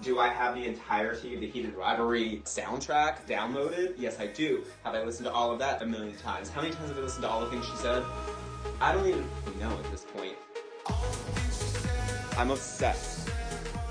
Do I have the entirety of the Heated Rivalry soundtrack downloaded? Yes, I do. Have I listened to all of that a million times? How many times have I listened to all the things she said? I don't even know at this point. I'm obsessed.